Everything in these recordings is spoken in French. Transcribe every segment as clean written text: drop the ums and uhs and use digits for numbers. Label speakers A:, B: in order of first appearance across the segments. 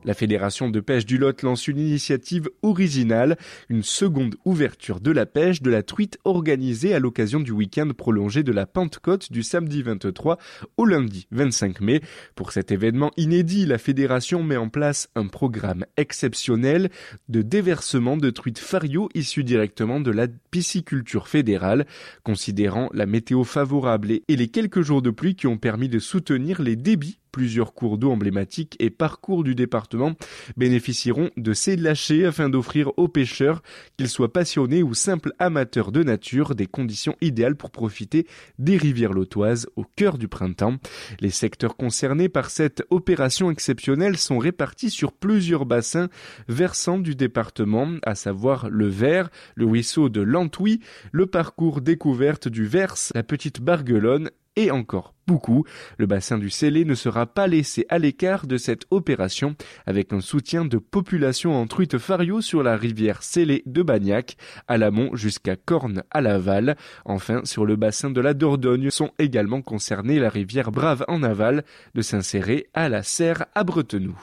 A: La fédération de pêche du Lot lance une initiative originale, une seconde ouverture de la pêche de la truite organisée à l'occasion du week-end prolongé de la Pentecôte du samedi 23 au lundi 25 mai. Pour cet événement inédit, la fédération met en place un programme exceptionnel de déversement de truites fario issues directement de la pisciculture fédérale. Considérant la météo favorable et les quelques jours de pluie qui ont permis de soutenir les débits, plusieurs cours d'eau emblématiques et parcours du département bénéficieront de ces lâchers afin d'offrir aux pêcheurs, qu'ils soient passionnés ou simples amateurs de nature, des conditions idéales pour profiter des rivières lotoises au cœur du printemps. Les secteurs concernés par cette opération exceptionnelle sont répartis sur plusieurs bassins versants du département, à savoir le Ver, le ruisseau de l'Antouy, le parcours découverte du Vers, la petite Barguelonne et encore beaucoup. Le bassin du Célé ne sera pas laissé à l'écart de cette opération avec un soutien de population en truite fario sur la rivière Célé de Bagnac, à l'amont jusqu'à Corne à l'aval. Enfin, sur le bassin de la Dordogne sont également concernées la rivière Brave en aval, de Saint-Céré à la Serre à Bretenoux.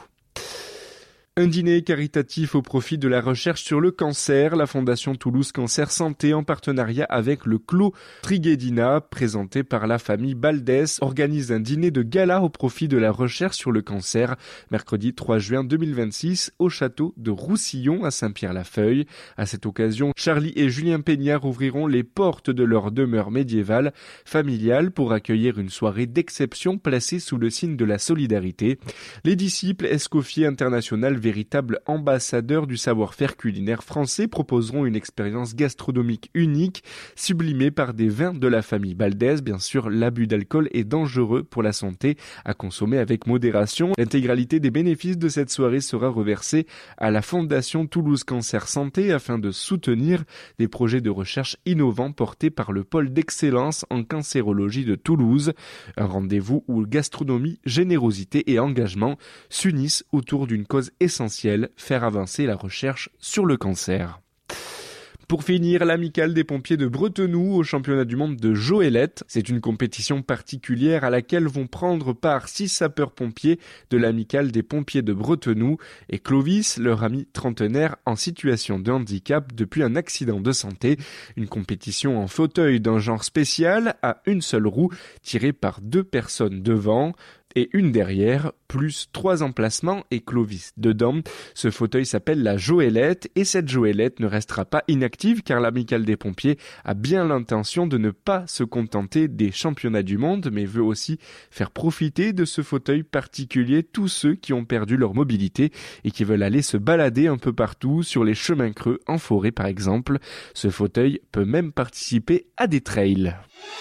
A: Un dîner caritatif au profit de la recherche sur le cancer. La Fondation Toulouse Cancer Santé, en partenariat avec le Clos Triguedina, présenté par la famille Baldès, organise un dîner de gala au profit de la recherche sur le cancer, mercredi 3 juin 2026, au château de Roussillon à Saint-Pierre-la-Feuille. À cette occasion, Charlie et Julien Peignard ouvriront les portes de leur demeure médiévale familiale pour accueillir une soirée d'exception placée sous le signe de la solidarité. Les disciples Escoffier International, véritables ambassadeurs du savoir-faire culinaire français, proposeront une expérience gastronomique unique, sublimée par des vins de la famille Baldès. Bien sûr, l'abus d'alcool est dangereux pour la santé, à consommer avec modération. L'intégralité des bénéfices de cette soirée sera reversée à la Fondation Toulouse Cancer Santé afin de soutenir des projets de recherche innovants portés par le pôle d'excellence en cancérologie de Toulouse. Un rendez-vous où gastronomie, générosité et engagement s'unissent autour d'une cause essentielle, faire avancer la recherche sur le cancer. Pour finir, l'amicale des pompiers de Bretenoux au championnat du monde de Joëlette. C'est une compétition particulière à laquelle vont prendre part 6 sapeurs-pompiers de l'amicale des pompiers de Bretenoux et Clovis, leur ami trentenaire en situation de handicap depuis un accident de santé. Une compétition en fauteuil d'un genre spécial à une seule roue tirée par 2 personnes devant et une derrière, plus 3 emplacements et Clovis dedans. Ce fauteuil s'appelle la Joëlette et cette Joëlette ne restera pas inactive car l'amicale des pompiers a bien l'intention de ne pas se contenter des championnats du monde mais veut aussi faire profiter de ce fauteuil particulier tous ceux qui ont perdu leur mobilité et qui veulent aller se balader un peu partout sur les chemins creux, en forêt par exemple. Ce fauteuil peut même participer à des trails.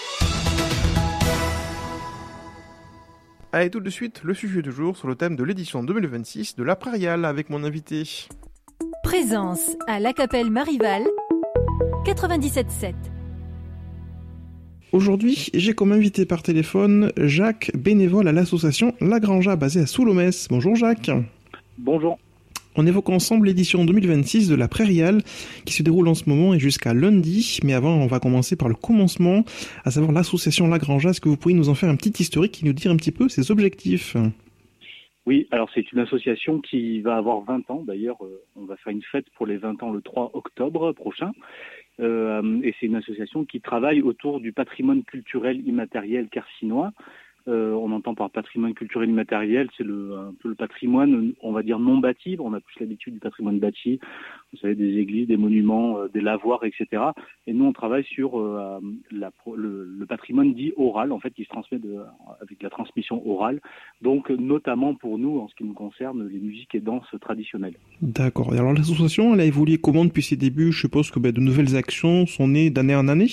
B: Allez, tout de suite, le sujet du jour sur le thème de l'édition 2026 de la Prairiale avec mon invité.
C: Présence à La Capelle Marival, 97.7.
B: Aujourd'hui, j'ai comme invité par téléphone Jacques, bénévole à l'association La Granja basée à Soulomès. Bonjour Jacques.
D: Bonjour.
B: On évoque ensemble l'édition 2026 de la Prairiale qui se déroule en ce moment et jusqu'à lundi. Mais avant, on va commencer par le commencement, à savoir l'association La Granja. Est-ce que vous pourriez nous en faire un petit historique et nous dire un petit peu ses objectifs ?
D: Oui, alors c'est une association qui va avoir 20 ans. D'ailleurs, on va faire une fête pour les 20 ans le 3 octobre prochain. Et c'est une association qui travaille autour du patrimoine culturel immatériel carcinois. On entend par patrimoine culturel immatériel, c'est un peu le patrimoine, on va dire non bâti. On a plus l'habitude du patrimoine bâti, vous savez, des églises, des monuments, des lavoirs, etc. Et nous, on travaille sur le patrimoine dit oral, en fait, qui se transmet avec la transmission orale. Donc, notamment pour nous, en ce qui nous concerne, les musiques et danses traditionnelles.
B: D'accord. Et alors, l'association, elle a évolué comment depuis ses débuts ? Je suppose que de nouvelles actions sont nées d'année en année ?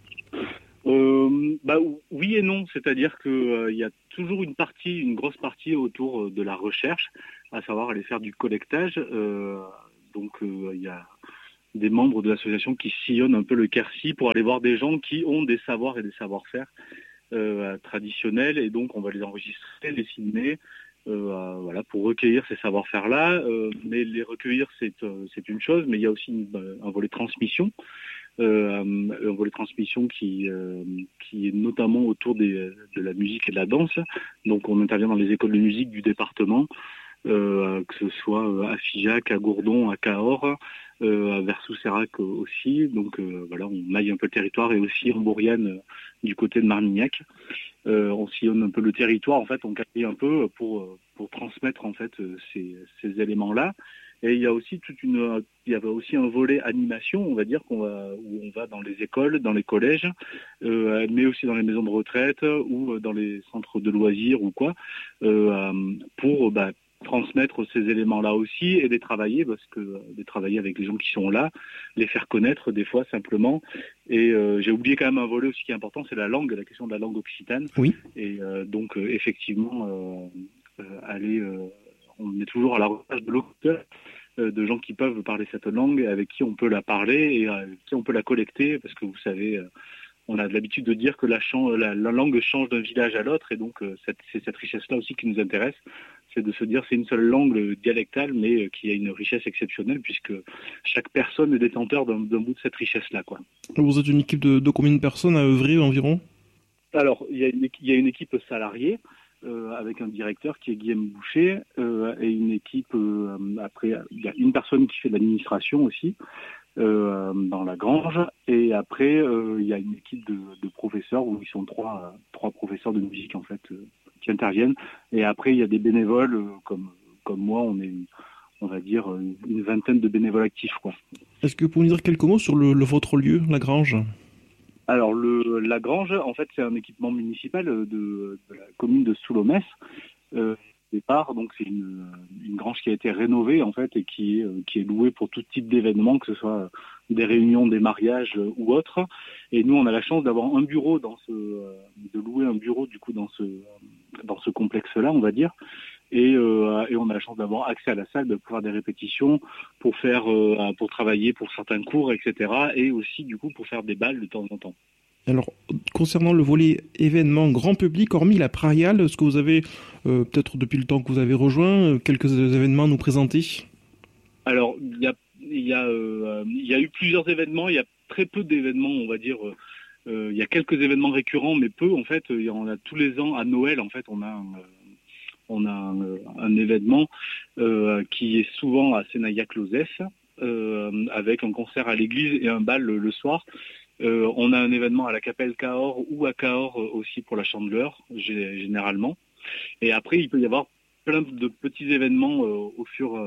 D: Oui et non, c'est-à-dire que il y a toujours une grosse partie autour de la recherche, à savoir aller faire du collectage. Il y a des membres de l'association qui sillonnent un peu le Quercy pour aller voir des gens qui ont des savoirs et des savoir-faire traditionnels, et donc on va les enregistrer, les filmer, pour recueillir ces savoir-faire-là. Mais les recueillir, c'est une chose, mais il y a aussi un volet transmission. Un volet transmission qui est notamment autour de la musique et de la danse. Donc on intervient dans les écoles de musique du département que ce soit à Figeac, à Gourdon, à Cahors, à Versous-Sérac aussi. Donc voilà, on maille un peu le territoire, et aussi en Maurienne du côté de Marmignac. On sillonne un peu le territoire, en fait, on qualifie un peu pour transmettre en fait ces éléments-là. Et il y a aussi il y avait aussi un volet animation, on va dire, où on va dans les écoles, dans les collèges, mais aussi dans les maisons de retraite ou dans les centres de loisirs ou quoi, pour transmettre ces éléments-là aussi et les travailler avec les gens qui sont là, les faire connaître des fois simplement. Et j'ai oublié quand même un volet aussi qui est important, c'est la question de la langue occitane.
B: Oui.
D: Et donc effectivement, on est toujours à la recherche de l'auteur, de gens qui peuvent parler cette langue, avec qui on peut la parler et avec qui on peut la collecter, parce que vous savez, on a l'habitude de dire que la langue change d'un village à l'autre, et donc c'est cette richesse-là aussi qui nous intéresse, c'est de se dire c'est une seule langue dialectale, mais qui a une richesse exceptionnelle, puisque chaque personne est détenteur d'un bout de cette richesse-là, quoi.
B: Vous êtes une équipe de combien de personnes à œuvrer environ ?
D: Alors, il y a une équipe salariée, avec un directeur qui est Guillaume Boucher, et une équipe, après, il y a une personne qui fait de l'administration aussi, dans la grange, et après il y a une équipe de professeurs où ils sont trois professeurs de musique en fait qui interviennent, et après il y a des bénévoles comme moi, on va dire une vingtaine de bénévoles actifs, quoi.
B: Est-ce que vous pouvez nous dire quelques mots sur votre lieu, la grange ?
D: Alors la grange, en fait, c'est un équipement municipal de la commune de Soulomès. Départ, donc c'est une grange qui a été rénovée en fait, et qui est louée pour tout type d'événements, que ce soit des réunions, des mariages ou autres. Et nous, on a la chance d'avoir un bureau de louer un bureau du coup dans ce complexe-là, on va dire. Et on a la chance d'avoir accès à la salle, de pouvoir faire des répétitions, pour travailler pour certains cours, etc. Et aussi du coup pour faire des balles de temps en temps.
B: Alors, concernant le volet événement grand public, hormis la Prairiale, est-ce que vous avez, peut-être depuis le temps que vous avez rejoint, quelques événements à nous présenter ? Alors,
D: il y a eu plusieurs événements, il y a très peu d'événements, on va dire. Il y a quelques événements récurrents, mais peu, en fait. On a tous les ans, à Noël, en fait, on a un événement qui est souvent à Sénaillac-Lozès, avec un concert à l'église et un bal le soir. On a un événement à la Capelle Cahors ou à Cahors aussi pour la Chandeleur, généralement. Et après, il peut y avoir plein de petits événements au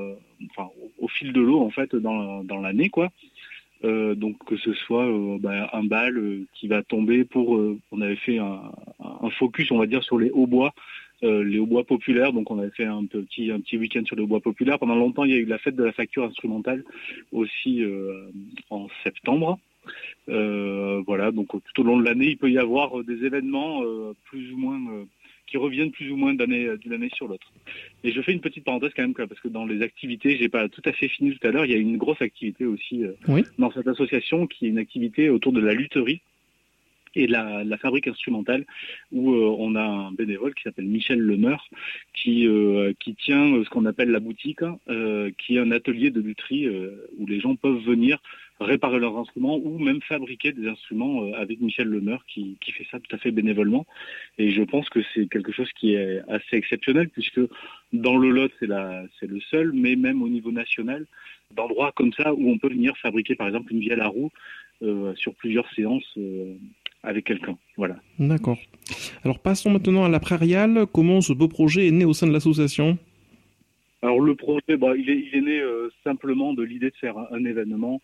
D: fil de l'eau, en fait, dans l'année, quoi. Donc que ce soit un bal qui va tomber on avait fait un focus, on va dire, sur les hautbois. Les hautbois populaires, donc on avait fait un petit week-end sur les hautbois populaires. Pendant longtemps, il y a eu la fête de la facture instrumentale aussi en septembre. Voilà, donc tout au long de l'année, il peut y avoir des événements plus ou moins qui reviennent plus ou moins d'une année sur l'autre. Et je fais une petite parenthèse quand même, parce que dans les activités, j'ai pas tout à fait fini tout à l'heure, il y a une grosse activité aussi dans cette association, qui est une activité autour de la lutherie et de la fabrique instrumentale, où on a un bénévole qui s'appelle Michel Lemeur, qui tient ce qu'on appelle la boutique, qui est un atelier de lutherie où les gens peuvent venir réparer leurs instruments ou même fabriquer des instruments avec Michel Lemeur qui fait ça tout à fait bénévolement. Et je pense que c'est quelque chose qui est assez exceptionnel, puisque dans le Lot, c'est le seul, mais même au niveau national, d'endroits comme ça où on peut venir fabriquer par exemple une vielle à roue sur plusieurs séances avec quelqu'un. Voilà.
B: D'accord. Alors passons maintenant à la Prairiale. Comment ce beau projet est né au sein de l'association ?
D: Alors le projet, il est né simplement de l'idée de faire un événement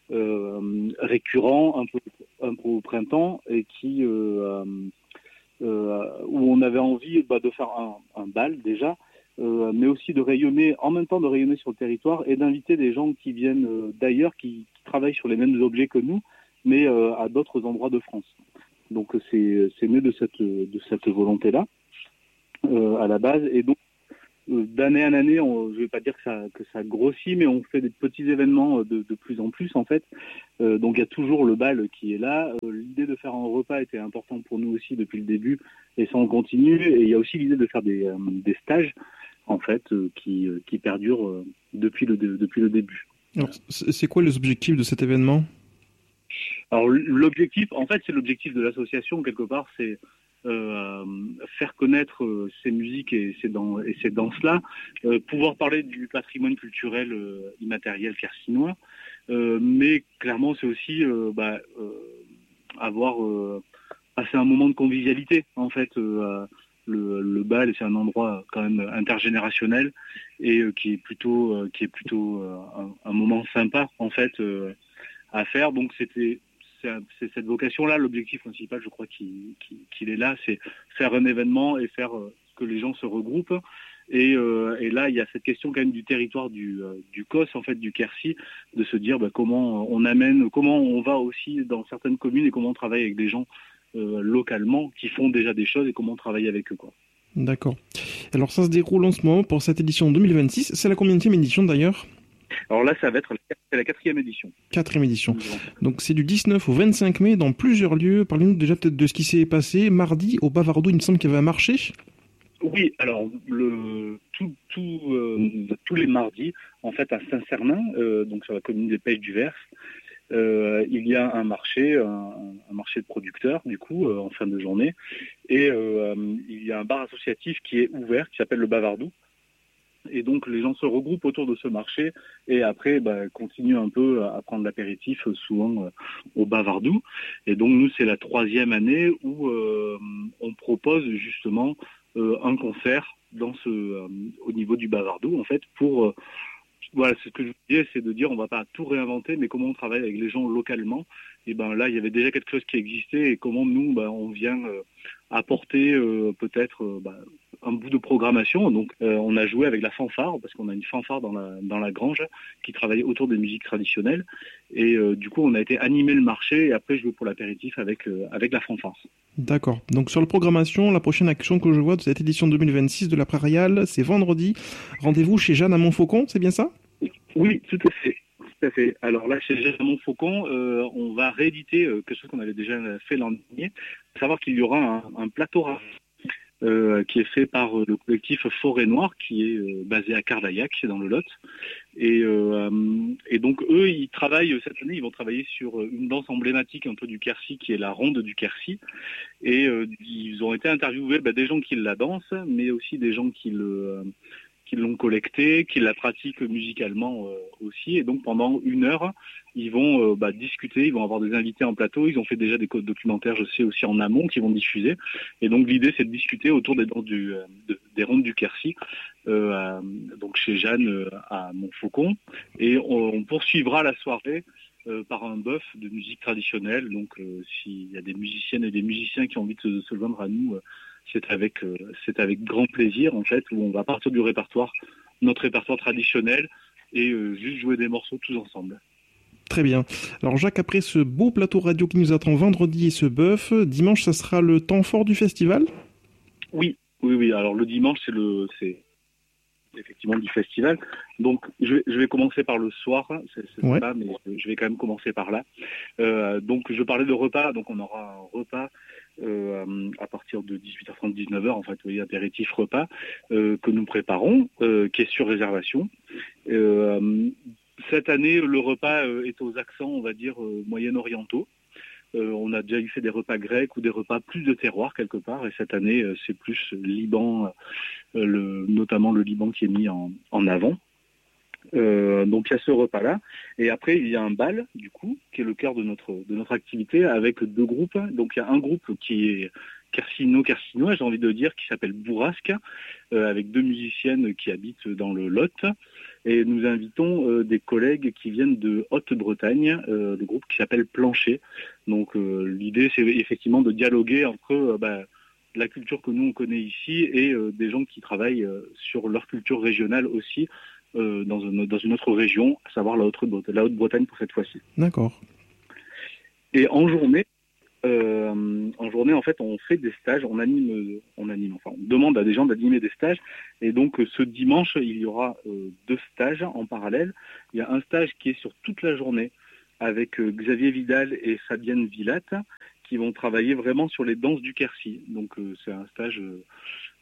D: récurrent, un peu au printemps, et où on avait envie de faire un bal déjà, mais aussi de rayonner, en même temps de rayonner sur le territoire et d'inviter des gens qui viennent d'ailleurs, qui travaillent sur les mêmes objets que nous, mais à d'autres endroits de France. Donc c'est né de cette volonté-là à la base, et donc d'année en année, je vais pas dire que ça grossit, mais on fait des petits événements de plus en plus en fait. Donc il y a toujours le bal qui est là. L'idée de faire un repas était importante pour nous aussi depuis le début, et ça on continue. Et il y a aussi l'idée de faire des stages en fait qui perdurent depuis le début.
B: Alors, c'est quoi les objectifs de cet événement ?
D: Alors l'objectif, en fait, c'est l'objectif de l'association quelque part, c'est faire connaître ces musiques et ces danses-là, pouvoir parler du patrimoine culturel immatériel quercinois, mais clairement c'est aussi avoir passé un moment de convivialité en fait. Le bal, c'est un endroit quand même intergénérationnel et qui est plutôt un moment sympa en fait à faire. Donc c'est cette vocation-là, l'objectif principal, je crois qu'il est là, c'est faire un événement et faire que les gens se regroupent. Et là, il y a cette question quand même du territoire du COS, en fait, du Quercy, de se dire comment on va aussi dans certaines communes et comment on travaille avec des gens localement qui font déjà des choses et comment on travaille avec eux, quoi.
B: D'accord. Alors ça se déroule en ce moment pour cette édition 2026. C'est la combienième édition d'ailleurs ?
D: Alors là, ça va être la 4e édition.
B: 4e édition. Donc c'est du 19 au 25 mai dans plusieurs lieux. Parlez-nous déjà peut-être de ce qui s'est passé. Mardi, au Bavardou, il me semble qu'il y avait un marché.
D: Oui, alors tous les mardis, en fait, à Saint-Cernin, donc sur la commune des Pays du Vers, il y a un marché de producteurs, du coup, en fin de journée. Et il y a un bar associatif qui est ouvert, qui s'appelle le Bavardou. Et donc les gens se regroupent autour de ce marché et après continuent un peu à prendre l'apéritif, souvent au Bavardou. Et donc nous, c'est la 3e année où on propose justement un concert au niveau du Bavardou, en fait, pour voilà, c'est ce que je vous disais, c'est de dire on va pas tout réinventer, mais comment on travaille avec les gens localement. Et là, il y avait déjà quelque chose qui existait et comment nous, on vient apporter peut-être un bout de programmation. Donc, on a joué avec la fanfare parce qu'on a une fanfare dans la grange qui travaille autour des musiques traditionnelles. Et du coup, on a été animer le marché et après jouer pour l'apéritif avec la fanfare.
B: D'accord. Donc sur la programmation, la prochaine action que je vois de cette édition 2026 de la Prairiale, c'est vendredi. Rendez-vous chez Jeanne à Montfaucon, c'est bien ça ?
D: Oui, tout à fait. Tout à fait. Alors là, chez Jeanne à Montfaucon, on va rééditer quelque chose qu'on avait déjà fait l'an dernier. Il faut savoir qu'il y aura un plateau rap qui est fait par le collectif Forêt Noire, qui est basé à Cardaillac, dans le Lot. Et donc eux, ils travaillent cette année, ils vont travailler sur une danse emblématique un peu du Quercy, qui est la ronde du Quercy. Et ils ont été interviewés des gens qui la dansent, mais aussi des gens qui l'ont collecté, qui la pratiquent musicalement aussi. Et donc pendant 1 heure, ils vont discuter, ils vont avoir des invités en plateau. Ils ont fait déjà des documentaires, je sais, aussi en amont, qui vont diffuser. Et donc l'idée, c'est de discuter autour des danses des rondes du Quercy, donc chez Jeanne à Montfaucon. Et on poursuivra la soirée par un bœuf de musique traditionnelle. Donc s'il y a des musiciennes et des musiciens qui ont envie de se joindre à nous, c'est avec grand plaisir, en fait, où on va partir du répertoire, notre répertoire traditionnel, et juste jouer des morceaux tous ensemble.
B: Très bien. Alors Jacques, après ce beau plateau radio qui nous attend vendredi et ce bœuf, dimanche, ça sera le temps fort du festival ?
D: Oui. Alors le dimanche, c'est effectivement du festival. Donc je vais commencer par le soir,
B: Ouais.
D: pas, mais je vais quand même commencer par là. Donc je parlais de repas, donc on aura un repas à partir de 18h30, 19h, en fait, oui, apéritif repas, que nous préparons, qui est sur réservation. Cette année, le repas est aux accents, on va dire, moyen-orientaux. On a déjà fait des repas grecs ou des repas plus de terroir quelque part, et cette année, c'est plus Liban, notamment le Liban qui est mis en avant. Donc il y a ce repas-là, et après il y a un bal, du coup, qui est le cœur de notre activité, avec 2 groupes. Donc il y a un groupe qui est Quercinois, j'ai envie de dire, qui s'appelle Bourrasque, avec 2 musiciennes qui habitent dans le Lot. Et nous invitons des collègues qui viennent de Haute-Bretagne, le groupe qui s'appelle Plancher. Donc l'idée, c'est effectivement de dialoguer entre la culture que nous on connaît ici et des gens qui travaillent sur leur culture régionale aussi, dans une autre région, à savoir la Haute-Bretagne pour cette fois-ci.
B: D'accord.
D: Et en journée, en fait, on fait des stages, on demande à des gens d'animer des stages. Et donc, ce dimanche, il y aura 2 stages en parallèle. Il y a un stage qui est sur toute la journée avec Xavier Vidal et Fabienne Villatte, qui vont travailler vraiment sur les danses du Quercy. Donc, c'est un stage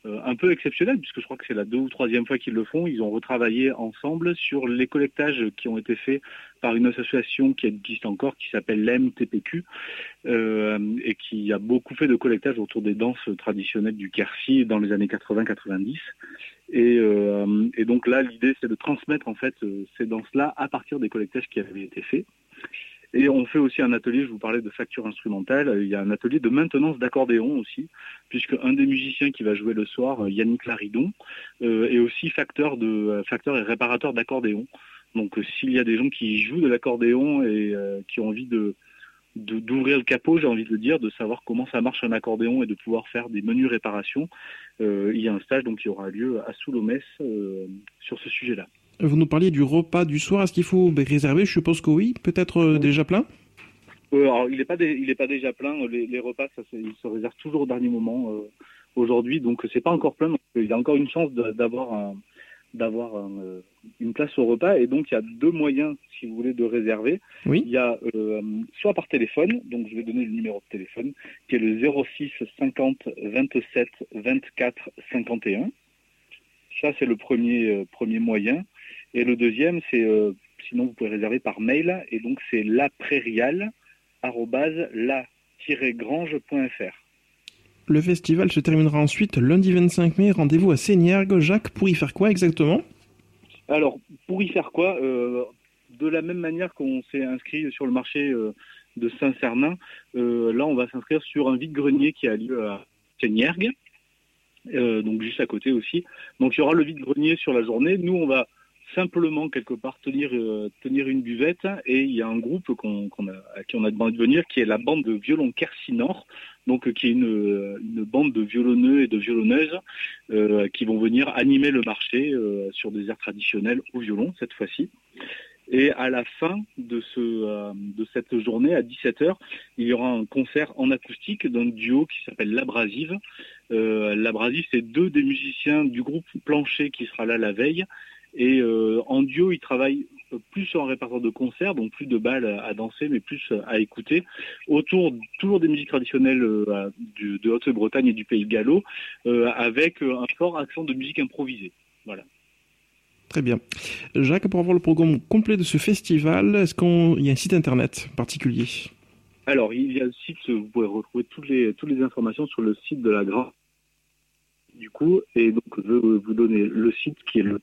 D: un peu exceptionnel, puisque je crois que c'est la 2e ou 3e fois qu'ils le font. Ils ont retravaillé ensemble sur les collectages qui ont été faits par une association qui existe encore, qui s'appelle l'MTPQ, et qui a beaucoup fait de collectage autour des danses traditionnelles du Quercy dans les années 80-90. Et donc là, l'idée, c'est de transmettre en fait ces danses-là à partir des collectages qui avaient été faits. Et on fait aussi un atelier, je vous parlais de facture instrumentale, il y a un atelier de maintenance d'accordéon aussi, puisque un des musiciens qui va jouer le soir, Yannick Laridon, est aussi facteur et réparateur d'accordéon. Donc s'il y a des gens qui jouent de l'accordéon et qui ont envie d'ouvrir le capot, j'ai envie de le dire, de savoir comment ça marche un accordéon et de pouvoir faire des menus réparations, il y a un stage donc qui aura lieu à Soulomès sur ce sujet-là.
B: Vous nous parliez du repas du soir. Est-ce qu'il faut réserver? Je suppose que oui. Peut-être déjà plein?
D: Alors, il n'est pas déjà plein. Les repas, ils se réservent toujours au dernier moment aujourd'hui. Donc, c'est pas encore plein. Donc, il y a encore une chance d'avoir une place au repas. Et donc, il y a 2 moyens, si vous voulez, de réserver.
B: Oui.
D: Il y a soit par téléphone. Donc, je vais donner le numéro de téléphone, qui est le 06 50 27 24 51. Ça, c'est le premier moyen. Et le deuxième, c'est, sinon vous pouvez réserver par mail, et donc c'est laprairial@la-grange.fr.
B: Le festival se terminera ensuite lundi 25 mai. Rendez-vous à Séniergues. Jacques, pour y faire quoi exactement?
D: Alors, pour y faire quoi de la même manière qu'on s'est inscrit sur le marché de Saint-Cernin, là on va s'inscrire sur un vide-grenier qui a lieu à Séniergues, donc juste à côté aussi. Donc il y aura le vide-grenier sur la journée. Nous, on va simplement quelque part tenir une buvette, et il y a un groupe à qui on a demandé de venir, qui est la bande de violon Quercy Nord, donc qui est une bande de violonneux et de violonneuses qui vont venir animer le marché sur des airs traditionnels au violon cette fois-ci. Et à la fin de cette journée, à 17h, il y aura un concert en acoustique d'un duo qui s'appelle L'Abrasive. L'Abrasive, c'est 2 des musiciens du groupe Plancher qui sera là la veille. Et en duo, ils travaillent plus sur un répertoire de concert, donc plus de balles à danser, mais plus à écouter, autour toujours des musiques traditionnelles de Haute-Bretagne et du Pays de Gallo, avec un fort accent de musique improvisée. Voilà.
B: Très bien. Jacques, pour avoir le programme complet de ce festival, est-ce qu'il y a un site internet particulier?
D: Alors, il y a le site, vous pouvez retrouver toutes les informations sur le site de la Grange. Du coup, et donc je vais vous donner le site qui est le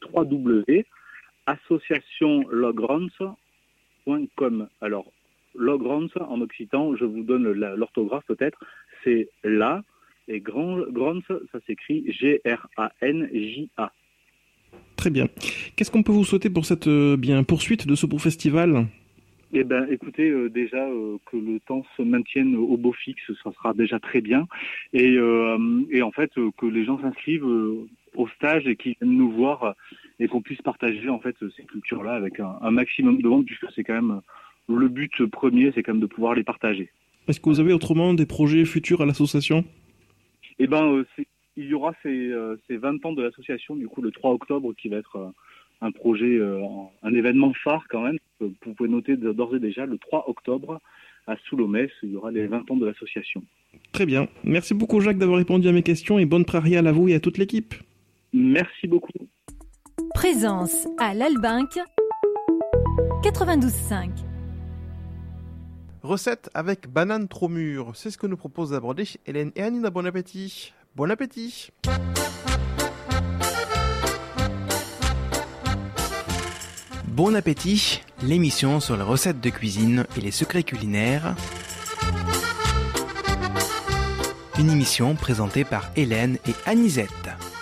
D: www.associationlogrance.com. Alors, Logrance en occitan, je vous donne l'orthographe peut-être, c'est la, et Grance, ça s'écrit Granja.
B: Très bien. Qu'est-ce qu'on peut vous souhaiter pour cette poursuite de ce beau festival?
D: Eh ben, écoutez, déjà que le temps se maintienne au beau fixe, ça sera déjà très bien. Et en fait, que les gens s'inscrivent au stage et qu'ils viennent nous voir et qu'on puisse partager en fait ces cultures-là avec un maximum de monde, puisque c'est quand même le but premier, c'est quand même de pouvoir les partager.
B: Est-ce que vous avez autrement des projets futurs à l'association?
D: Eh ben, il y aura ces 20 ans de l'association, du coup, le 3 octobre, qui va être un projet, un événement phare quand même. Vous pouvez noter d'ores et déjà, le 3 octobre, à Soulomès, il y aura les 20 ans de l'association.
B: Très bien. Merci beaucoup, Jacques, d'avoir répondu à mes questions, et bonne prairiale à vous et à toute l'équipe.
D: Merci beaucoup.
C: Présence à l'Albinque 92.5.
E: Recette avec banane trop mûre, c'est ce que nous propose d'aborder Hélène et Anina. Bon appétit. Bon appétit.
F: Bon appétit, l'émission sur les recettes de cuisine et les secrets culinaires. Une émission présentée par Hélène et Anisette.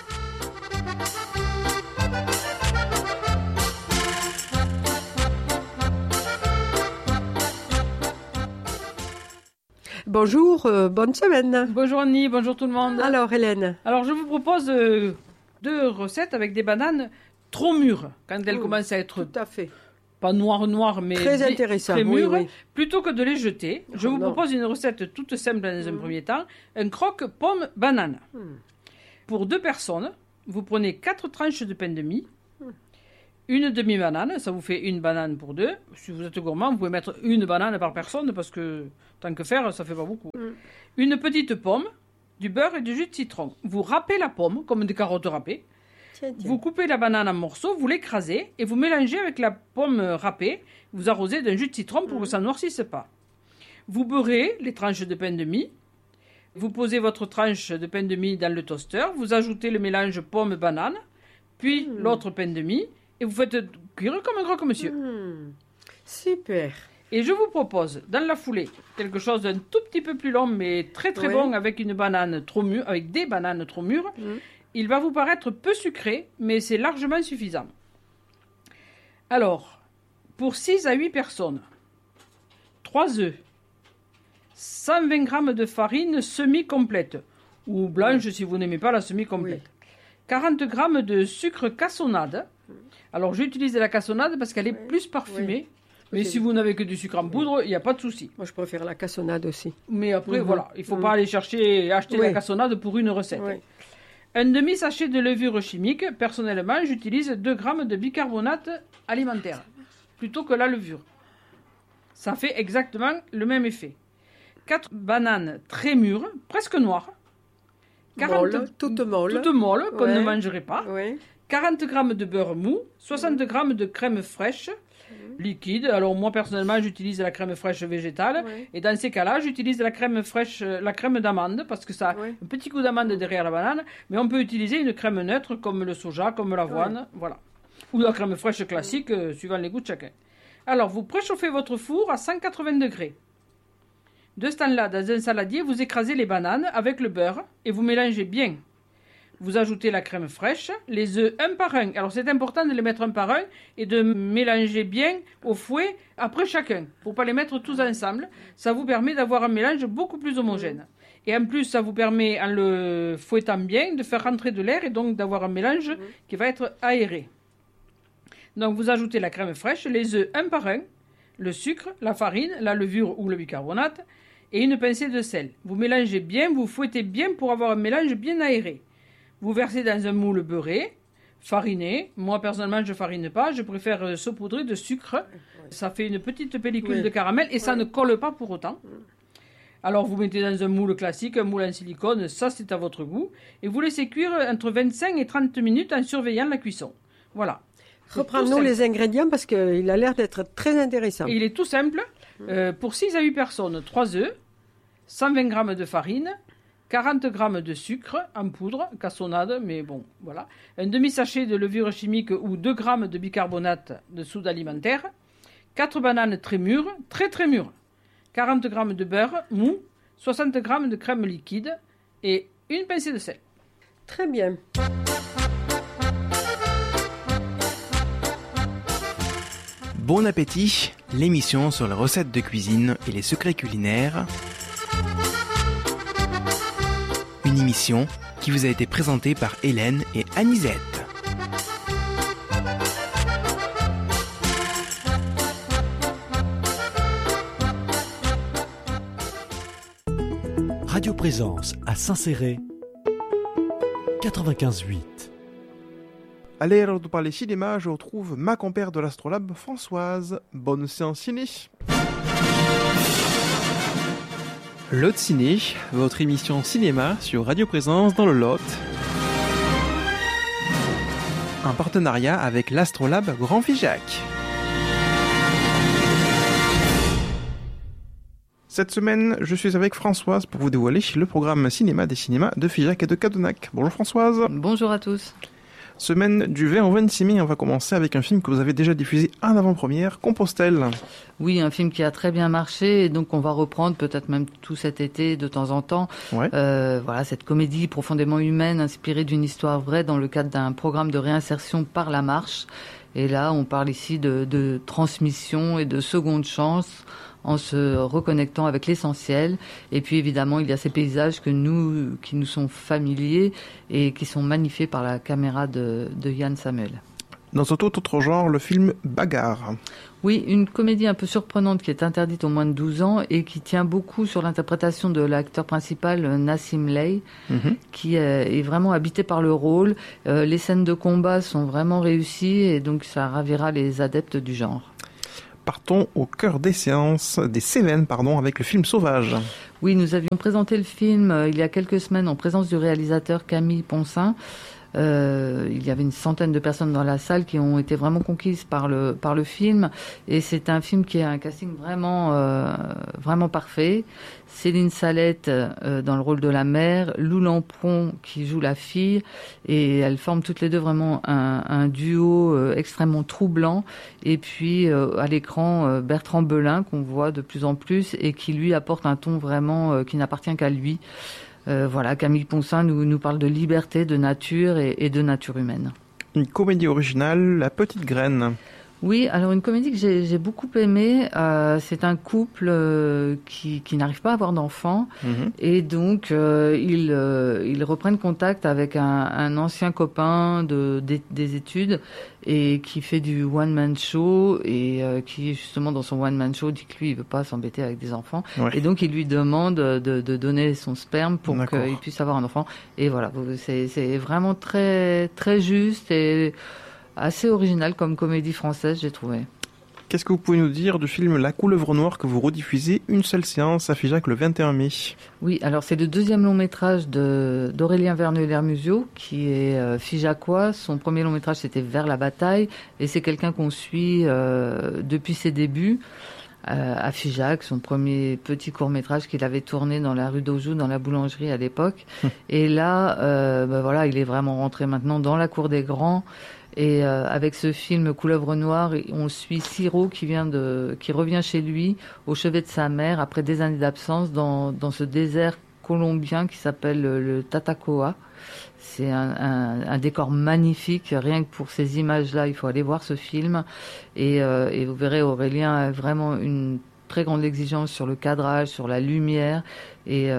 G: Bonjour, bonne semaine.
H: Bonjour Annie, bonjour tout le monde.
G: Alors Hélène.
H: Alors je vous propose 2 recettes avec des bananes trop mûres, quand elles commencent à être
G: tout à fait
H: pas noires, mais
G: très intéressant,
H: très mûres,
G: oui.
H: Plutôt que de les jeter. Je vous propose une recette toute simple dans un premier temps, un croque pomme banane. Pour 2 personnes, vous prenez 4 tranches de pain de mie, une demi-banane, ça vous fait une banane pour 2. Si vous êtes gourmand, vous pouvez mettre une banane par personne, parce que tant que faire, ça fait pas beaucoup. Une petite pomme, du beurre et du jus de citron. Vous râpez la pomme, comme des carottes râpées.
G: Tiens.
H: Vous coupez la banane en morceaux, vous l'écrasez et vous mélangez avec la pomme râpée. Vous arrosez d'un jus de citron pour que ça ne noircisse pas. Vous beurrez les tranches de pain de mie. Vous posez votre tranche de pain de mie dans le toaster. Vous ajoutez le mélange pomme-banane, puis l'autre pain de mie. Et vous faites cuire comme un croque-monsieur.
G: Super.
H: Et je vous propose, dans la foulée, quelque chose d'un tout petit peu plus long, mais très très bon, avec une banane trop mûre, avec des bananes trop mûres. Il va vous paraître peu sucré, mais c'est largement suffisant. Alors, pour 6 à 8 personnes, 3 œufs, 120 g de farine semi-complète, ou blanche si vous n'aimez pas la semi-complète, 40 g de sucre cassonade. Alors, j'utilise la cassonade parce qu'elle est plus parfumée. Mais si vous n'avez que du sucre en poudre, il n'y a pas de souci.
G: Moi, je préfère la cassonade aussi.
H: Mais après, voilà, il ne faut pas aller acheter la cassonade pour une recette. Un demi-sachet de levure chimique. Personnellement, j'utilise 2 g de bicarbonate alimentaire, plutôt que la levure. Ça fait exactement le même effet. 4 bananes très mûres, presque noires.
G: 40, toutes molles,
H: qu'on ne mangerait pas. 40 g de beurre mou, 60 g de crème fraîche, liquide. Alors moi personnellement j'utilise la crème fraîche végétale et dans ces cas-là j'utilise la crème fraîche, la crème d'amande parce que ça a un petit coup d'amande derrière la banane, mais on peut utiliser une crème neutre comme le soja, comme l'avoine, voilà. Ou la crème fraîche classique suivant les goûts de chacun. Alors vous préchauffez votre four à 180 degrés. De ce temps-là, dans un saladier, vous écrasez les bananes avec le beurre et vous mélangez bien. Vous ajoutez la crème fraîche, les œufs un par un. Alors c'est important de les mettre un par un et de mélanger bien au fouet après chacun. Il ne faut pas les mettre tous ensemble. Ça vous permet d'avoir un mélange beaucoup plus homogène. Et en plus, ça vous permet, en le fouettant bien, de faire rentrer de l'air et donc d'avoir un mélange qui va être aéré. Donc vous ajoutez la crème fraîche, les œufs un par un, le sucre, la farine, la levure ou le bicarbonate et une pincée de sel. Vous mélangez bien, vous fouettez bien pour avoir un mélange bien aéré. Vous versez dans un moule beurré, fariné. Moi, personnellement, je ne farine pas. Je préfère saupoudrer de sucre. Ça fait une petite pellicule de caramel et ça ne colle pas pour autant. Alors, vous mettez dans un moule classique, un moule en silicone. Ça, c'est à votre goût. Et vous laissez cuire entre 25 et 30 minutes en surveillant la cuisson. Voilà.
G: Reprends-nous les ingrédients parce qu'il a l'air d'être très intéressant.
H: Et il est tout simple. Pour 6 à 8 personnes, 3 œufs, 120 g de farine, 40 g de sucre en poudre, cassonade, mais bon, voilà. Un demi-sachet de levure chimique ou 2 g de bicarbonate de soude alimentaire. 4 bananes très mûres, très très mûres. 40 g de beurre mou, 60 g de crème liquide et une pincée de sel.
G: Très bien.
F: Bon appétit, l'émission sur les recettes de cuisine et les secrets culinaires. Une émission qui vous a été présentée par Hélène et Anisette.
I: Radio Présence à Saint-Céré, 95.8.
E: Allez, alors de parler cinéma, je retrouve ma compère de l'Astrolabe, Françoise. Bonne séance ciné.
B: Lot Ciné, votre émission cinéma sur Radio Présence dans le Lot. Un partenariat avec l'Astrolabe Grand Figeac.
E: Cette semaine, je suis avec Françoise pour vous dévoiler le programme cinéma des cinémas de Figeac et de Cadenac. Bonjour Françoise.
J: Bonjour à tous.
E: Semaine du 20 au 26 mai, on va commencer avec un film que vous avez déjà diffusé en avant-première, Compostelle.
J: Oui, un film qui a très bien marché et donc on va reprendre peut-être même tout cet été de temps en temps.
E: Ouais.
J: Voilà, cette comédie profondément humaine inspirée d'une histoire vraie dans le cadre d'un programme de réinsertion par la marche. Et là, on parle ici de transmission et de seconde chance en se reconnectant avec l'essentiel. Et puis évidemment, il y a ces paysages qui nous sont familiers et qui sont magnifiés par la caméra de Yann Samuel.
E: Dans un tout autre genre, le film Bagarre.
J: Oui, une comédie un peu surprenante qui est interdite aux moins de 12 ans et qui tient beaucoup sur l'interprétation de l'acteur principal Nassim Lay, qui est vraiment habité par le rôle. Les scènes de combat sont vraiment réussies et donc ça ravira les adeptes du genre.
E: partons au cœur des Cévennes, avec le film Sauvage.
J: Oui, nous avions présenté le film il y a quelques semaines en présence du réalisateur Camille Ponsin. Il y avait une centaine de personnes dans la salle qui ont été vraiment conquises par le film, et c'est un film qui a un casting vraiment parfait. Céline Salette dans le rôle de la mère, Lou Lampron qui joue la fille, et elles forment toutes les deux vraiment un duo extrêmement troublant. Et puis à l'écran, Bertrand Belin qu'on voit de plus en plus et qui lui apporte un ton vraiment qui n'appartient qu'à lui. Voilà, Camille Ponsin nous parle de liberté, de nature et de nature humaine.
E: Une comédie originale, La Petite Graine.
J: Oui, alors une comédie que j'ai beaucoup aimée. C'est un couple qui n'arrive pas à avoir d'enfants, et donc ils reprennent contact avec un ancien copain des études et qui fait du one-man show, et qui justement dans son one-man show dit que lui il veut pas s'embêter avec des enfants, et donc il lui demande de donner son sperme pour qu'il puisse avoir un enfant. Et voilà, c'est vraiment très très juste et assez original comme comédie française, j'ai trouvé.
E: Qu'est-ce que vous pouvez nous dire du film La Couleuvre Noire que vous rediffusez une seule séance à Figeac le 21 mai?
J: Oui, alors c'est le deuxième long métrage d'Aurélien Verneuil-Lermusio, qui est figeacois. Son premier long métrage c'était Vers la bataille, et c'est quelqu'un qu'on suit depuis ses débuts à Figeac, son premier petit court-métrage qu'il avait tourné dans la rue d'Aujoux, dans la boulangerie à l'époque. Et là, voilà, il est vraiment rentré maintenant dans la cour des grands. Et avec ce film Couleuvre Noire, on suit Siro qui revient chez lui au chevet de sa mère après des années d'absence dans ce désert colombien qui s'appelle le Tatacoa. C'est un décor magnifique, rien que pour ces images-là, il faut aller voir ce film. Et vous verrez, Aurélien a vraiment une très grande exigence sur le cadrage, sur la lumière. Et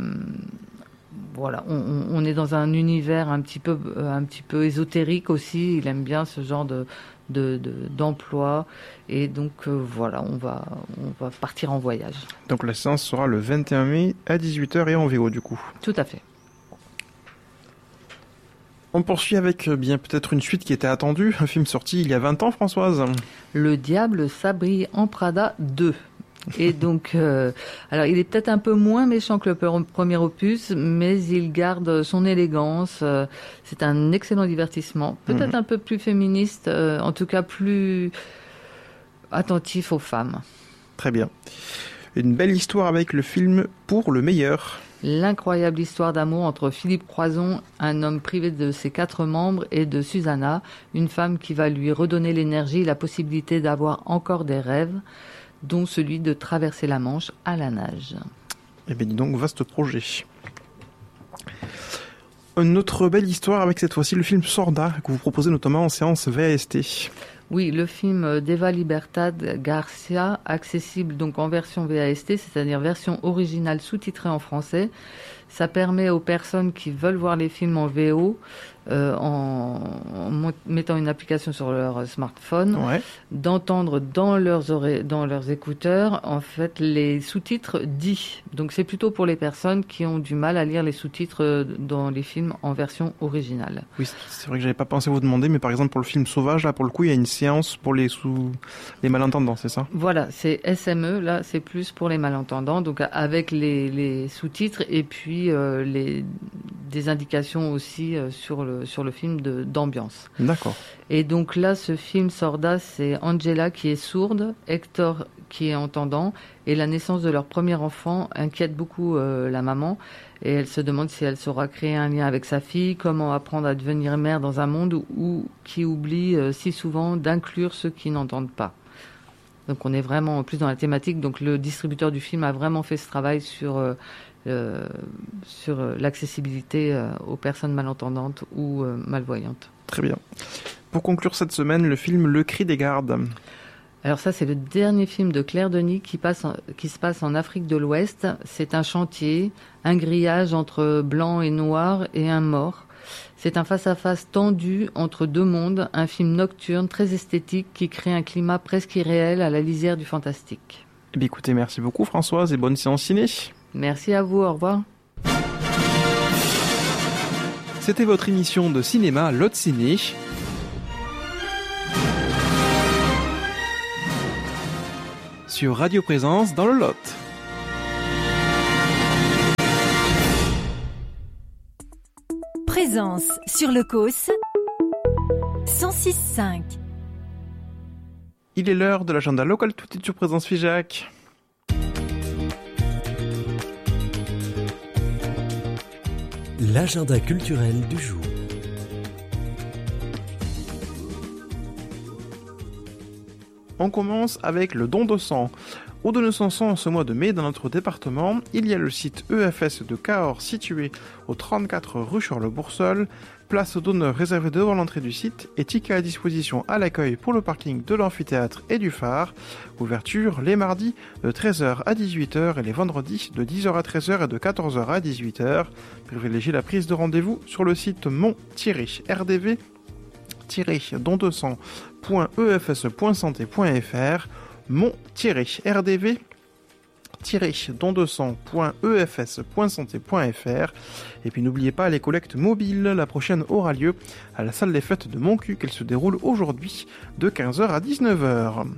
J: voilà, on est dans un univers un petit peu ésotérique aussi. Il aime bien ce genre d'emploi, et donc voilà, on va partir en voyage.
E: Donc la séance sera le 21 mai à 18h et en VO du coup.
J: Tout à fait.
E: On poursuit avec peut-être une suite qui était attendue, un film sorti il y a 20 ans, Françoise.
J: Le Diable s'habille en Prada 2. Et donc, alors il est peut-être un peu moins méchant que le premier opus, mais il garde son élégance. C'est un excellent divertissement, peut-être un peu plus féministe, en tout cas plus attentif aux femmes.
E: Très bien. Une belle histoire avec le film Pour le meilleur.
J: L'incroyable histoire d'amour entre Philippe Croison, un homme privé de ses 4 membres, et de Susanna, une femme qui va lui redonner l'énergie et la possibilité d'avoir encore des rêves, dont celui de traverser la Manche à la nage.
E: Eh bien, dis donc, vaste projet. Une autre belle histoire avec cette fois-ci le film Sorda, que vous proposez notamment en séance VAST.
J: Oui, le film d'Eva Libertad Garcia, accessible donc en version VAST, c'est-à-dire version originale sous-titrée en français. Ça permet aux personnes qui veulent voir les films en VO, en mettant une application sur leur smartphone, d'entendre dans leurs écouteurs en fait les sous-titres dits. Donc c'est plutôt pour les personnes qui ont du mal à lire les sous-titres dans les films en version originale.
E: Oui, c'est vrai que j'avais pas pensé vous demander, mais par exemple pour le film Sauvage, là pour le coup il y a une séance pour les malentendants, c'est ça? Voilà,
J: c'est SME, là c'est plus pour les malentendants, donc avec les sous-titres et puis des indications aussi sur le film d'ambiance.
E: D'accord.
J: Et donc là, ce film Sorda, c'est Angela qui est sourde, Hector qui est entendant, et la naissance de leur premier enfant inquiète beaucoup la maman, et elle se demande si elle saura créer un lien avec sa fille, comment apprendre à devenir mère dans un monde qui oublie si souvent d'inclure ceux qui n'entendent pas. Donc on est vraiment plus dans la thématique, donc le distributeur du film a vraiment fait ce travail sur l'accessibilité aux personnes malentendantes ou malvoyantes.
E: Très bien. Pour conclure cette semaine, le film Le Cri des Gardes.
J: Alors ça, c'est le dernier film de Claire Denis qui se passe en Afrique de l'Ouest. C'est un chantier, un grillage entre blanc et noir et un mort. C'est un face-à-face tendu entre deux mondes, un film nocturne très esthétique qui crée un climat presque irréel à la lisière du fantastique.
E: Eh bien, écoutez, merci beaucoup Françoise et bonne séance ciné.
J: Merci à vous, au revoir.
E: C'était votre émission de cinéma Lot Ciné. sur Radio Présence dans le Lot.
C: Présence sur le Causse 106.5.
E: Il est l'heure de l'agenda local tout de suite sur Présence Figeac.
I: L'agenda culturel du jour.
E: On commence avec le don de sang. Au don de sang en ce mois de mai dans notre département, il y a le site EFS de Cahors situé au 34 rue Charles-Boursol, place d'honneur réservée devant l'entrée du site et ticket à disposition à l'accueil pour le parking de l'amphithéâtre et du phare. Ouverture les mardis de 13h à 18h et les vendredis de 10h à 13h et de 14h à 18h. Privilégiez la prise de rendez-vous sur le site mon-rdv-efs.santé.fr mon-rdv-don-de-sang.efs.santé.fr. Et puis n'oubliez pas les collectes mobiles, la prochaine aura lieu à la salle des fêtes de Montcuq, elle se déroule aujourd'hui de 15h à 19h.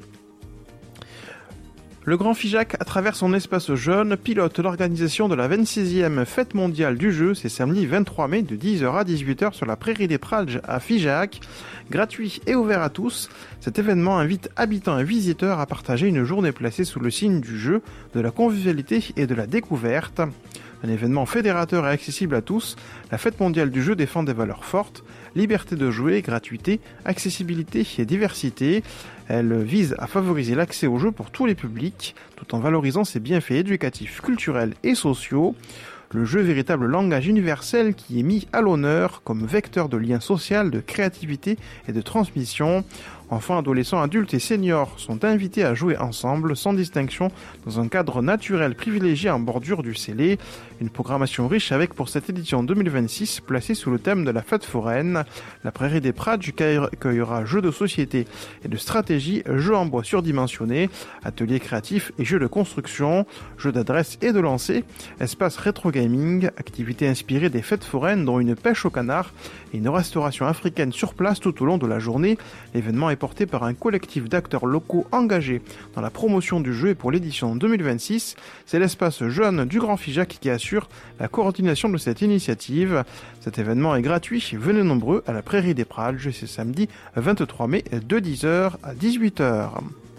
E: Le Grand Figeac, à travers son espace jeune, pilote l'organisation de la 26e Fête mondiale du jeu, c'est samedi 23 mai de 10h à 18h sur la prairie des Pralges à Figeac. Gratuit et ouvert à tous, cet événement invite habitants et visiteurs à partager une journée placée sous le signe du jeu, de la convivialité et de la découverte. Un événement fédérateur et accessible à tous, la Fête mondiale du jeu défend des valeurs fortes, liberté de jouer, gratuité, accessibilité et diversité. Elle vise à favoriser l'accès au jeu pour tous les publics, tout en valorisant ses bienfaits éducatifs, culturels et sociaux. Le jeu, véritable langage universel qui est mis à l'honneur comme vecteur de lien social, de créativité et de transmission. Enfants, adolescents, adultes et seniors sont invités à jouer ensemble, sans distinction, dans un cadre naturel privilégié en bordure du Célé. Une programmation riche avec, pour cette édition 2026, placée sous le thème de la fête foraine. La prairie des Prades accueillera jeux de société et de stratégie, jeux en bois surdimensionnés, ateliers créatifs et jeux de construction, jeux d'adresse et de lancer, espace rétro gaming, activités inspirées des fêtes foraines dont une pêche au canard et une restauration africaine sur place tout au long de la journée. L'événement est porté par un collectif d'acteurs locaux engagés dans la promotion du jeu et pour l'édition 2026. C'est l'espace jeune du Grand Figeac qui assure la coordination de cette initiative. Cet événement est gratuit, venez nombreux à la prairie des Pralges, c'est samedi 23 mai de 10h à 18h.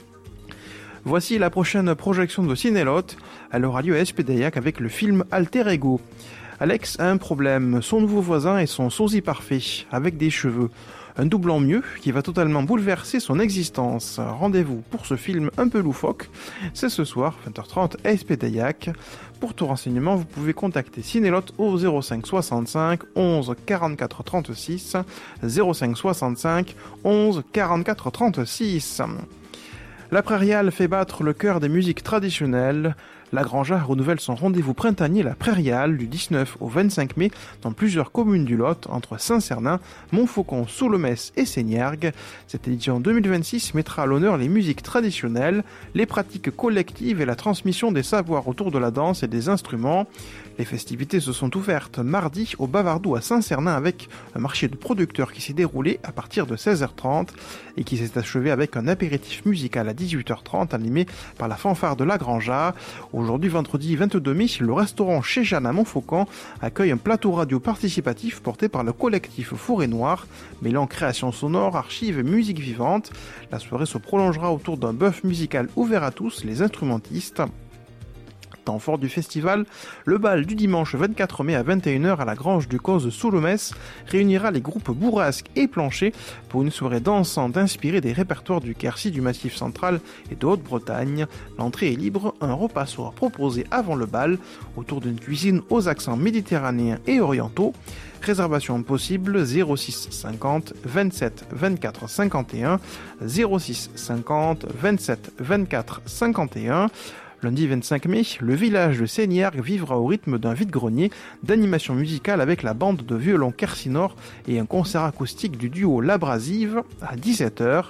E: Voici la prochaine projection de Cinélot. Elle aura lieu à Espédaillac avec le film Alter Ego. Alex a un problème, son nouveau voisin est son sosie parfait, avec des cheveux. Un doublant mieux qui va totalement bouleverser son existence. Rendez-vous pour ce film un peu loufoque, c'est ce soir, 20h30 à Espédaillac. Pour tout renseignement, vous pouvez contacter Cinélot au 05 65 11 44 36, 05 65 11 44 36. La Prairiale fait battre le cœur des musiques traditionnelles. La Granja renouvelle son rendez-vous printanier La Prairiale du 19 au 25 mai dans plusieurs communes du Lot, entre Saint-Cernin, Montfaucon, Soulomès et Seignargues. Cette édition 2026 mettra à l'honneur les musiques traditionnelles, les pratiques collectives et la transmission des savoirs autour de la danse et des instruments. Les festivités se sont ouvertes mardi au Bavardou à Saint-Cernin avec un marché de producteurs qui s'est déroulé à partir de 16h30 et qui s'est achevé avec un apéritif musical à 18h30 animé par la fanfare de la Granja. Aujourd'hui, vendredi 22 mai, le restaurant Chez Jeanne à Montfaucon accueille un plateau radio participatif porté par le collectif Forêt Noire, mêlant création sonore, archives et musique vivante. La soirée se prolongera autour d'un bœuf musical ouvert à tous, les instrumentistes. Temps fort du festival, le bal du dimanche 24 mai à 21h à la Grange du Cause Soulomès réunira les groupes Bourrasque et Plancher pour une soirée dansante inspirée des répertoires du Quercy, du Massif central et de Haute-Bretagne. L'entrée est libre, un repas sera proposé avant le bal autour d'une cuisine aux accents méditerranéens et orientaux. Réservation possible 06 50 27 24 51, 06 50 27 24 51. Lundi 25 mai, le village de Seignargues vivra au rythme d'un vide-grenier d'animation musicale avec la bande de violon Quercy Nord et un concert acoustique du duo L'Abrasive à 17h.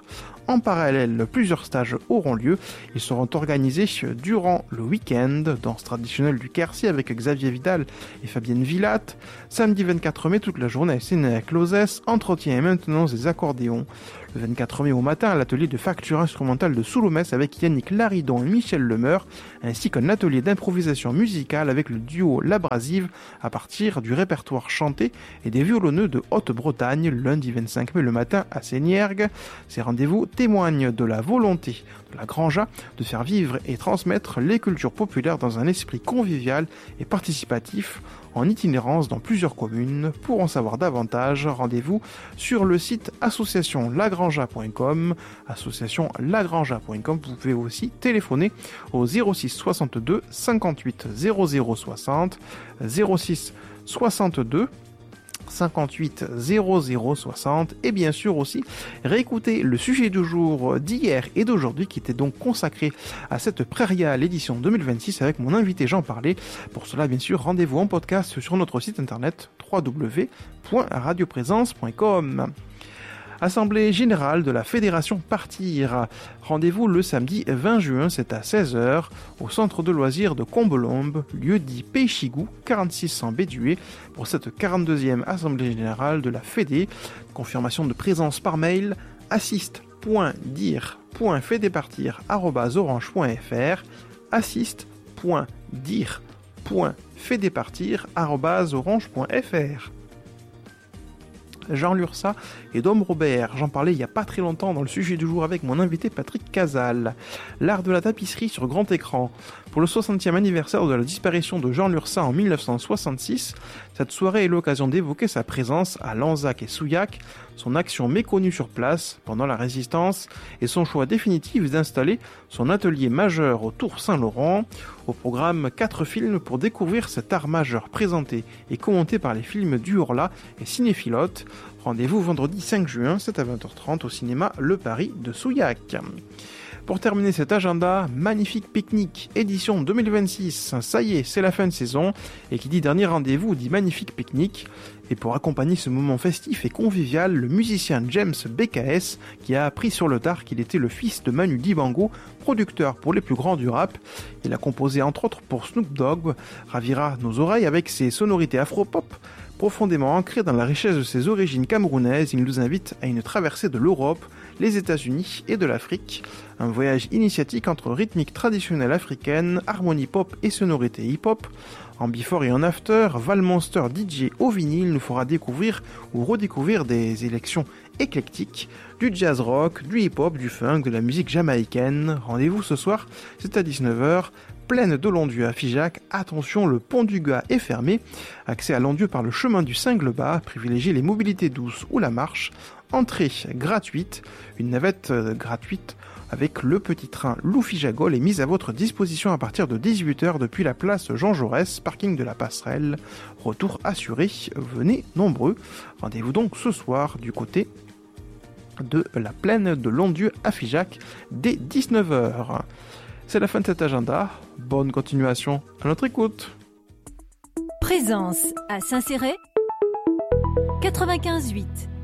E: En parallèle, plusieurs stages auront lieu. Ils seront organisés durant le week-end, danse traditionnelle du Quercy avec Xavier Vidal et Fabienne Villatte. Samedi 24 mai, toute la journée à Sénéac-Lozès, entretien et maintenance des accordéons. Le 24 mai au matin, à l'atelier de facture instrumentale de Soulomès avec Yannick Laridon et Michel Lemeur, ainsi qu'un atelier d'improvisation musicale avec le duo L'Abrasive à partir du répertoire chanté et des violonneux de Haute-Bretagne, lundi 25 mai le matin à Séniergues. Ces rendez-vous témoignent de la volonté de la Granja de faire vivre et transmettre les cultures populaires dans un esprit convivial et participatif en itinérance dans plusieurs communes. Pour en savoir davantage, rendez-vous sur le site associationlagranja.com. Associationlagranja.com. Vous pouvez aussi téléphoner au 06 62 58 00 60 06 62 58 00 60 et bien sûr aussi réécouter le sujet du jour d'hier et d'aujourd'hui qui était donc consacré à cette prairiale édition 2026 avec mon invité Jean Parler. Pour cela bien sûr rendez-vous en podcast sur notre site internet www.radioprésence.com. Assemblée générale de la Fédération Partir. Rendez-vous le samedi 20 juin, c'est à 16h, au centre de loisirs de Combelombe, lieu dit Péchigou, 4600 Bédué, pour cette 42e Assemblée générale de la Fédé. Confirmation de présence par mail, assist.dir.fedepartir@orange.fr, assist.dir.fedepartir@orange.fr. Jean Lursa et Dom Robert. J'en parlais il n'y a pas très longtemps dans le sujet du jour avec mon invité Patrick Casal. L'art de la tapisserie sur grand écran. Pour le 60e anniversaire de la disparition de Jean Lursa en 1966, cette soirée est l'occasion d'évoquer sa présence à Lanzac et Souillac, son action méconnue sur place pendant la Résistance et son choix définitif d'installer son atelier majeur au Tour Saint-Laurent. Au programme 4 films pour découvrir cet art majeur présenté et commenté par les films du Horla et Cinéphilote. Rendez-vous vendredi 5 juin, c'est à 20h30 au cinéma Le Paris de Souillac. Pour terminer cet agenda, magnifique pique-nique, édition 2026. Ça y est, c'est la fin de saison. Et qui dit dernier rendez-vous dit magnifique pique-nique. Et pour accompagner ce moment festif et convivial, le musicien James BKS, qui a appris sur le tard qu'il était le fils de Manu Dibango, producteur pour les plus grands du rap. Il a composé entre autres pour Snoop Dogg, ravira nos oreilles avec ses sonorités afro-pop. Profondément ancré dans la richesse de ses origines camerounaises, il nous invite à une traversée de l'Europe, les États-Unis et de l'Afrique. Un voyage initiatique entre rythmique traditionnelle africaine, harmonie pop et sonorité hip-hop. En before et en after, Val Monster DJ au vinyle nous fera découvrir ou redécouvrir des élections éclectiques, du jazz rock, du hip-hop, du funk, de la musique jamaïcaine. Rendez-vous ce soir, c'est à 19h. Plaine de Londieu à Figeac, attention, le pont du Gars est fermé. Accès à Londieu par le chemin du Cingle-Bas, privilégiez les mobilités douces ou la marche. Entrée gratuite, une navette gratuite avec le petit train Loup-Fijagol est mise à votre disposition à partir de 18h depuis la place Jean Jaurès, parking de la Passerelle. Retour assuré, venez nombreux. Rendez-vous donc ce soir du côté de la plaine de Londieu à Figeac dès 19h. C'est la fin de cet agenda. Bonne continuation à notre écoute.
C: Présence à Saint-Céré 95.8.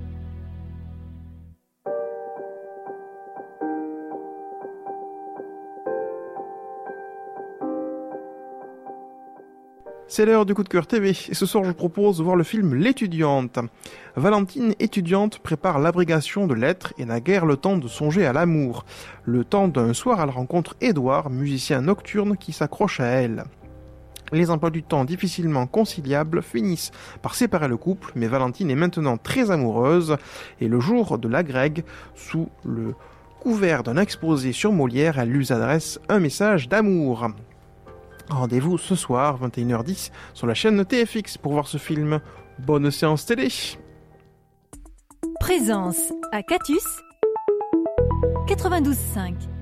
E: C'est l'heure du coup de cœur TV et ce soir je vous propose de voir le film L'étudiante. Valentine, étudiante, prépare l'abrégation de lettres et n'a guère le temps de songer à l'amour. Le temps d'un soir elle rencontre Édouard, musicien nocturne qui s'accroche à elle. Les emplois du temps difficilement conciliables finissent par séparer le couple, mais Valentine est maintenant très amoureuse et le jour de l'agrègue, sous le couvert d'un exposé sur Molière, elle lui adresse un message d'amour. Rendez-vous ce soir, 21h10, sur la chaîne TFX pour voir ce film. Bonne séance télé.
C: Présence à Catus 92.5.